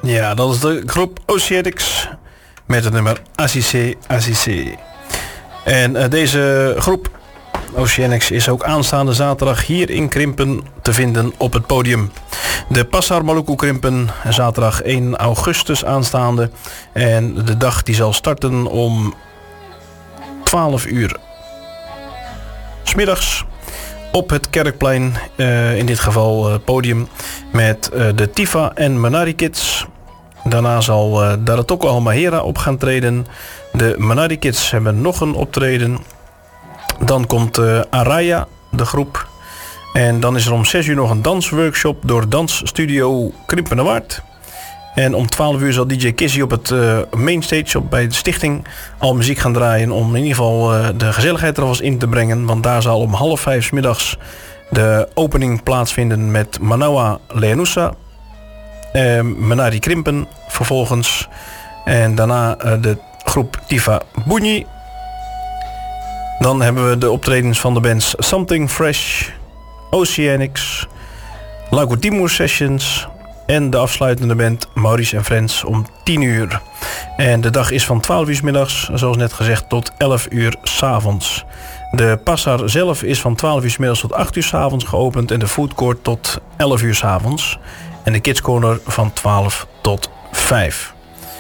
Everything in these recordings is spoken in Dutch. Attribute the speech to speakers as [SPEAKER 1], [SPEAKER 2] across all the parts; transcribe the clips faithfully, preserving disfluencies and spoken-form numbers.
[SPEAKER 1] Ja, dat is de groep Oceanics met het nummer Assise Assise. En uh, deze groep Oceanics is ook aanstaande zaterdag hier in Krimpen te vinden op het podium. De Pasar Maluku Krimpen, zaterdag één augustus aanstaande. En de dag die zal starten om twaalf uur 's middags op het Kerkplein, uh, in dit geval uh, podium, met uh, de Tifa en Manari Kids. Daarna zal uh, Daratoko Almahera op gaan treden. De Manari Kids hebben nog een optreden. Dan komt uh, Araya, de groep. En dan is er om zes uur nog een dansworkshop door Dansstudio Krimpenerwaard. En om twaalf uur zal D J Kizzy op het uh, mainstage op, bij de stichting al muziek gaan draaien. Om in ieder geval uh, de gezelligheid er alvast in te brengen. Want daar zal om half vijf 's middags de opening plaatsvinden met Manawa Leanusa. Uh, Manari Krimpen vervolgens. En daarna uh, de groep Tifa Bunyi. Dan hebben we de optredens van de bands Something Fresh, Oceanics, Lago Timur Sessions en de afsluitende band Maurice en Friends om tien uur. En de dag is van twaalf uur 's middags, zoals net gezegd, tot elf uur 's avonds. De Passar zelf is van twaalf uur 's middags tot acht uur 's avonds geopend en de foodcourt tot elf uur 's avonds. En de Kids Corner van twaalf tot vijf.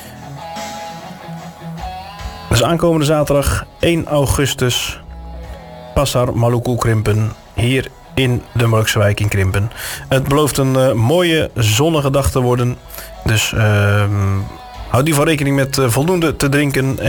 [SPEAKER 1] Dus aankomende zaterdag één augustus, Pasar Maluku Krimpen, hier in de Molukse wijk in Krimpen. Het belooft een uh, mooie zonnige dag te worden. Dus uh, houd die van rekening met uh, voldoende te drinken.